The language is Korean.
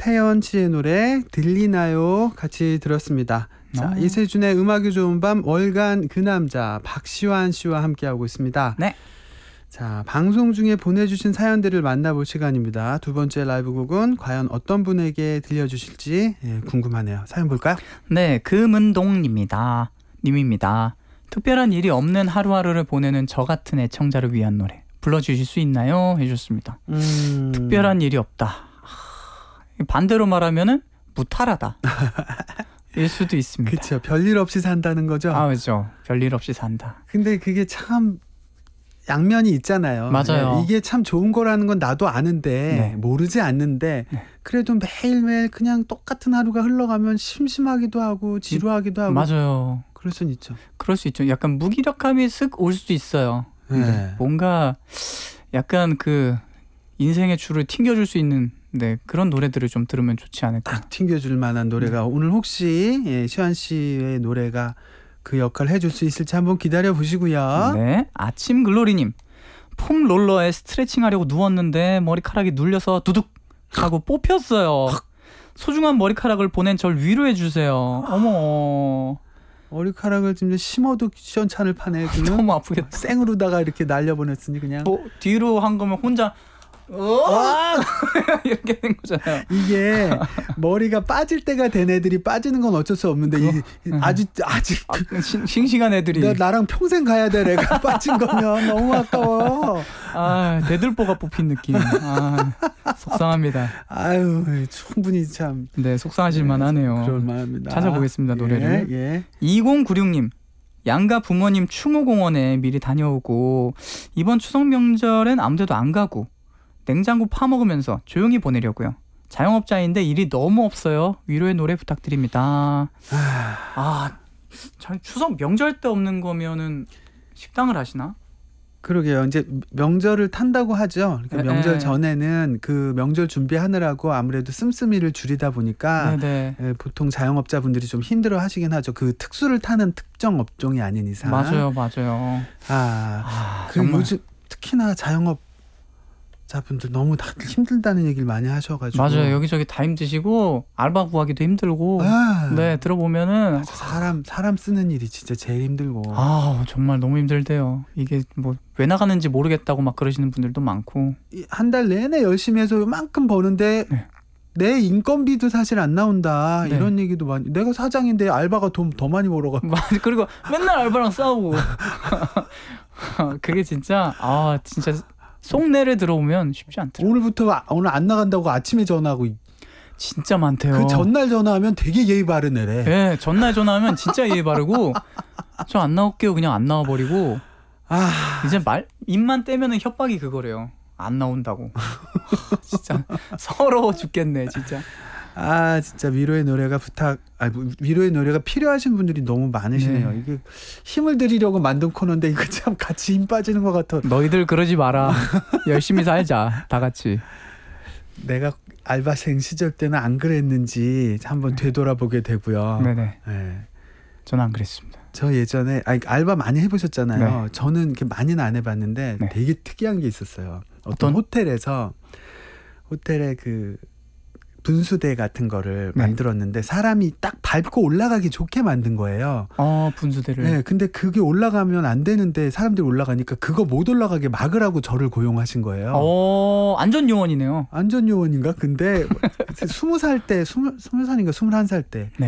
태연 씨의 노래 들리나요? 같이 들었습니다. 자, 이세준의 음악이 좋은 밤 월간 그 남자 박시환 씨와 함께하고 있습니다. 네. 자, 방송 중에 보내주신 사연들을 만나볼 시간입니다. 두 번째 라이브 곡은 과연 어떤 분에게 들려주실지 궁금하네요. 사연 볼까요? 네, 금은동님입니다. 특별한 일이 없는 하루하루를 보내는 저 같은 애청자를 위한 노래 불러주실 수 있나요? 해주셨습니다. 특별한 일이 없다. 반대로 말하면은 무탈하다. 일 수도 있습니다. 그렇죠. 별일 없이 산다는 거죠. 그렇죠. 별일 없이 산다. 근데 그게 참 양면이 있잖아요. 맞아요. 이게 참 좋은 거라는 건 나도 아는데 네. 모르지 않는데 그래도 매일매일 그냥 똑같은 하루가 흘러가면 심심하기도 하고 지루하기도 하고. 맞아요. 그럴 수는 있죠. 그럴 수 있죠. 약간 무기력함이 쓱 올 수도 있어요. 네. 뭔가 약간 그 인생의 줄을 튕겨줄 수 있는 그런 노래들을 좀 들으면 좋지 않을까. 딱 튕겨줄 만한 노래가 오늘 혹시 시환 씨의 노래가 그 역할을 해줄 수 있을지 한번 기다려 보시고요. 네, 아침 글로리님. 폼 롤러에 스트레칭하려고 누웠는데 머리카락이 눌려서 두둑 하고 뽑혔어요. 소중한 머리카락을 보낸 절 위로해 주세요. 어머. 머리카락을 좀 심어도 시원찮을 판에 그냥 너무 아프겠다. 생으로다가 이렇게 날려보냈으니 그냥 뒤로 한 거면 혼자 이렇게 된 거잖아요. 이게 머리가 빠질 때가 된 애들이 빠지는 건 어쩔 수 없는데 아직 싱싱한 애들이 나랑 평생 가야 될 애가 빠진 거면 너무 아까워. 대들보가 뽑힌 느낌. 속상합니다. 아유, 충분히 참. 네, 속상하실 만하네요. 그럴 만합니다. 찾아보겠습니다, 노래를. 예. 2096님. 양가 부모님 추모공원에 미리 다녀오고 이번 추석 명절엔 아무데도 안 가고 냉장고 파먹으면서 조용히 보내려고요. 자영업자인데 일이 너무 없어요. 위로의 노래 부탁드립니다. 추석 명절 때 없는 거면은 식당을 하시나? 그러게요. 이제 명절을 탄다고 하죠. 그러니까 명절 전에는 그 명절 준비하느라고 아무래도 씀씀이를 줄이다 보니까 보통 자영업자분들이 좀 힘들어 하시긴 하죠. 그 특수를 타는 특정 업종이 아닌 이상. 맞아요. 그리고 요즘 특히나 자영업자분들 너무 다 힘들다는 얘기를 많이 하셔가지고. 맞아요. 여기저기 다 힘드시고 알바 구하기도 힘들고. 네, 들어보면은 사람 쓰는 일이 진짜 제일 힘들고. 정말 너무 힘들대요. 이게 뭐 왜 나가는지 모르겠다고 막 그러시는 분들도 많고. 한 달 내내 열심히 해서 요만큼 버는데 내 인건비도 사실 안 나온다. 이런 얘기도 많이. 내가 사장인데 알바가 돈 더 많이 벌어가지고. 그리고 맨날 알바랑 싸우고. 그게 진짜 속내를 들어보면 쉽지 않더라고요. 오늘 안 나간다고 아침에 전화하고. 진짜 많대요. 그 전날 전화하면 되게 예의 바른 애래. 네, 전날 전화하면 진짜 예의 바르고 저 안 나올게요. 그냥 안 나와버리고. 이제 입만 떼면은 협박이 그거래요. 안 나온다고. 진짜 서러워 죽겠네, 진짜. 진짜 위로의 노래가 위로의 노래가 필요하신 분들이 너무 많으시네요. 이게 힘을 드리려고 만든 코너인데 이거 참 같이 힘 빠지는 것 같아. 너희들 그러지 마라. 열심히 살자, 다 같이. 내가 알바생 시절 때는 안 그랬는지 한번 되돌아보게 되고요. 네네. 저는 안 그랬습니다. 저 예전에 알바 많이 해보셨잖아요. 저는 이렇게 많이는 안 해봤는데 되게 특이한 게 있었어요. 어떤 호텔에 그 분수대 같은 거를 만들었는데 사람이 딱 밟고 올라가기 좋게 만든 거예요. 분수대를. 네, 근데 그게 올라가면 안 되는데 사람들이 올라가니까 그거 못 올라가게 막으라고 저를 고용하신 거예요. 안전요원이네요. 안전요원인가? 근데 20살 때, 20살인가 21살 때